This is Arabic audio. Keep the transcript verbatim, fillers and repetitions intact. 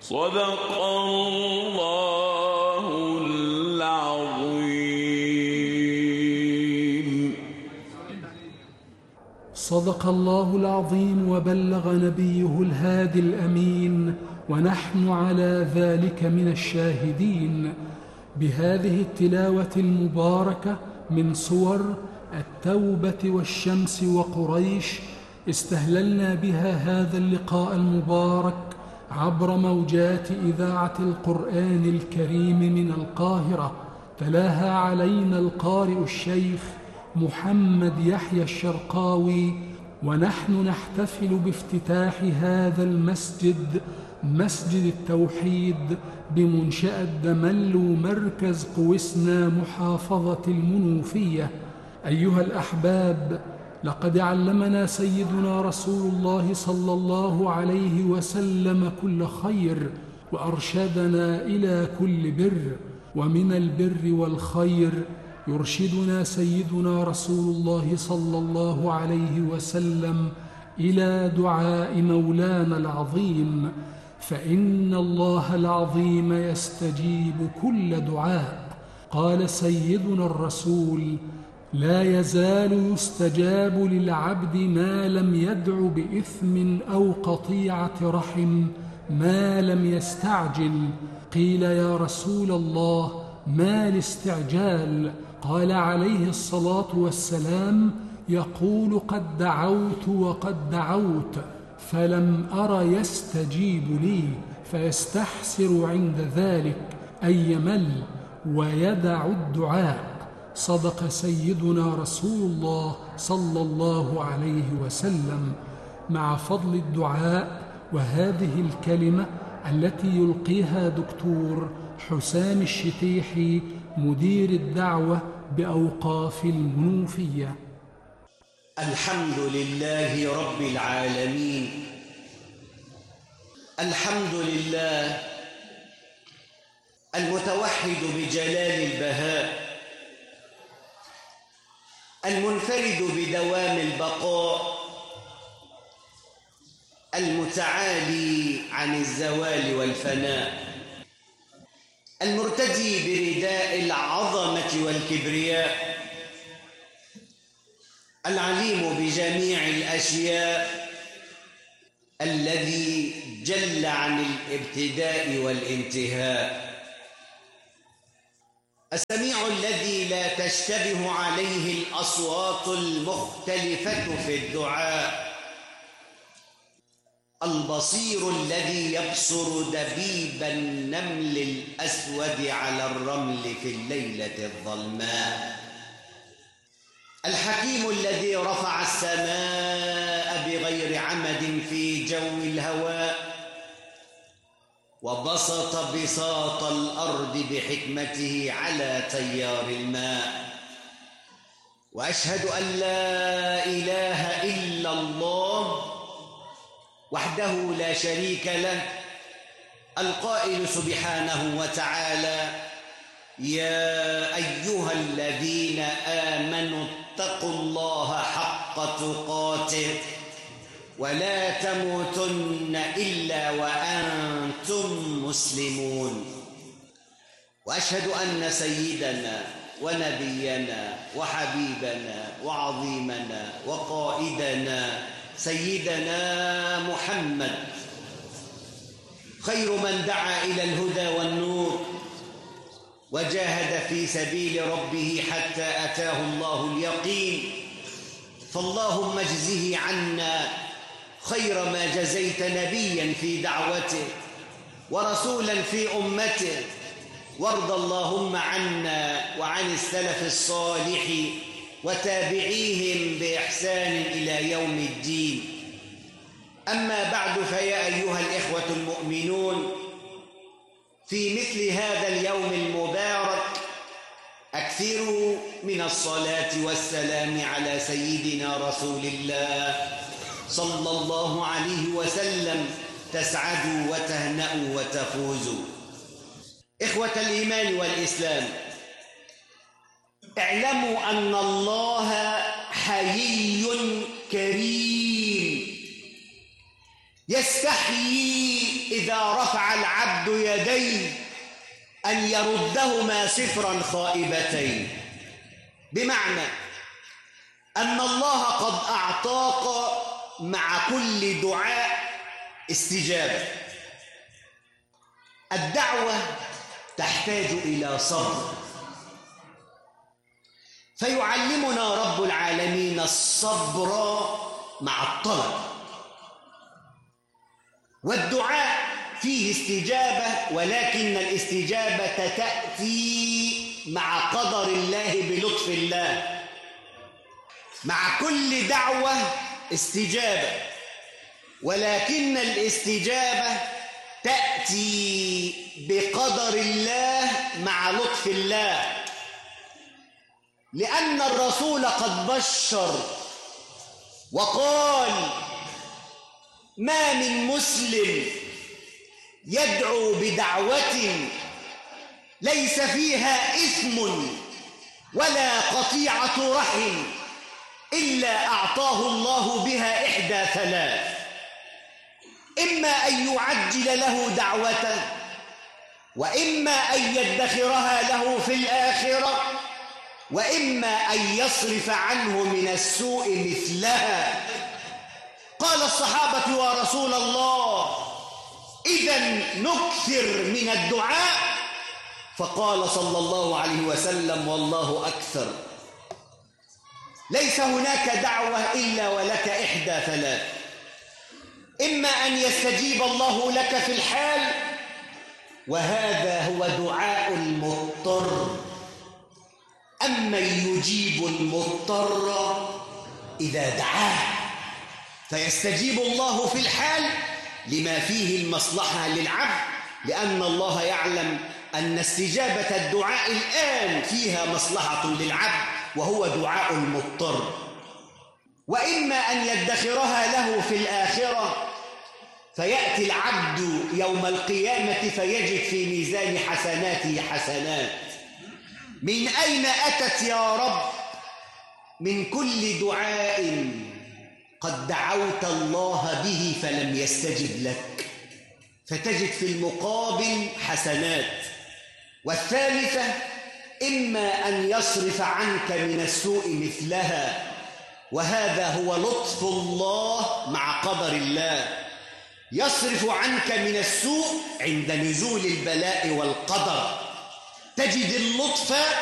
صدق الله العظيم. صدق الله العظيم وبلغ نبيه الهادي الأمين، ونحن على ذلك من الشاهدين. بهذه التلاوة المباركة من صور التوبة والشمس وقريش استهللنا بها هذا اللقاء المبارك عبر موجات إذاعة القرآن الكريم من القاهرة. تلاها علينا القارئ الشيخ محمد يحيى الشرقاوي، ونحن نحتفل بافتتاح هذا المسجد، مسجد التوحيد، بمنشأة دملو مركز قوسنا محافظة المنوفية. أيها الأحباب، لقد علمنا سيدنا رسول الله صلى الله عليه وسلم كل خير، وأرشدنا إلى كل بر، ومن البر والخير يرشدنا سيدنا رسول الله صلى الله عليه وسلم إلى دعاء مولانا العظيم، فإن الله العظيم يستجيب كل دعاء. قال سيدنا الرسول: لا يزال يستجاب للعبد ما لم يدع بإثم أو قطيعة رحم ما لم يستعجل. قيل: يا رسول الله، ما الاستعجال؟ قال عليه الصلاة والسلام: يقول قد دعوت وقد دعوت فلم أر يستجيب لي، فيستحسر عند ذلك أن يمل ويدع الدعاء. صدق سيدنا رسول الله صلى الله عليه وسلم. مع فضل الدعاء وهذه الكلمة التي يلقيها دكتور حسام الشتيحي مدير الدعوة بأوقاف المنوفية. الحمد لله رب العالمين، الحمد لله المتوحد بجلال البهاء، المنفرد بدوام البقاء، المتعالي عن الزوال والفناء، المرتدي برداء العظمة والكبرياء، العليم بجميع الأشياء، الذي جل عن الابتداء والانتهاء، السميع الذي لا تشتبه عليه الأصوات المختلفة في الدعاء، البصير الذي يبصر دبيب النمل الأسود على الرمل في الليلة الظلماء، الحكيم الذي رفع السماء بغير عمد في جو الهواء، وبسط بساط الأرض بحكمته على تيار الماء. وأشهد أن لا إله إلا الله وحده لا شريك له، القائل سبحانه وتعالى: يا أيها الذين آمنوا اتقوا الله حق تقاته ولا تموتن إلا وأنتم مسلمون. وأشهد أن سيدنا ونبينا وحبيبنا وعظيمنا وقائدنا سيدنا محمد خير من دعا إلى الهدى والنور وجاهد في سبيل ربه حتى أتاه الله اليقين، فاللهم اجزه عنا خير ما جزيت نبيا في دعوته ورسولا في أمته، وارض اللهم عنا وعن السلف الصالح وتابعيهم بإحسان إلى يوم الدين. أما بعد، فيا أيها الإخوة المؤمنون، في مثل هذا اليوم المبارك أكثروا من الصلاة والسلام على سيدنا رسول الله صلى الله عليه وسلم، تسعدوا وتهنأوا وتفوزوا. إخوة الإيمان والإسلام، اعلموا أن الله حيي كريم يستحيي إذا رفع العبد يديه أن يردهما صفرا خائبتين، بمعنى أن الله قد أعطاك مع كل دعاء استجابة. الدعوة تحتاج إلى صبر، فيعلمنا رب العالمين الصبر مع الطلب. والدعاء فيه استجابة، ولكن الاستجابة تأتي مع قدر الله بلطف الله. مع كل دعوة استجابة، ولكن الاستجابة تأتي بقدر الله مع لطف الله، لأن الرسول قد بشر وقال: ما من مسلم يدعو بدعوة ليس فيها إثم ولا قطيعة رحم إلا أعطاه الله بها إحدى ثلاث: إما أن يعجل له دعوته، وإما أن يدخرها له في الآخرة، وإما أن يصرف عنه من السوء مثلها. قال الصحابة: يا رسول الله، إذن نكثر من الدعاء؟ فقال صلى الله عليه وسلم: والله أكثر. ليس هناك دعوة إلا ولك إحدى ثلاث: إما أن يستجيب الله لك في الحال، وهذا هو دعاء المضطر. أما يجيب المضطر إذا دعاه، فيستجيب الله في الحال لما فيه المصلحة للعبد، لأن الله يعلم أن استجابة الدعاء الآن فيها مصلحة للعبد، وهو دعاء المضطر. وإما أن يدخرها له في الآخرة، فيأتي العبد يوم القيامة فيجد في ميزان حسناته حسنات. من أين أتت يا رب؟ من كل دعاء قد دعوت الله به فلم يستجب لك، فتجد في المقابل حسنات. والثالثة: إما أن يصرف عنك من السوء مثلها، وهذا هو لطف الله مع قدر الله. يصرف عنك من السوء عند نزول البلاء والقدر، تجد اللطف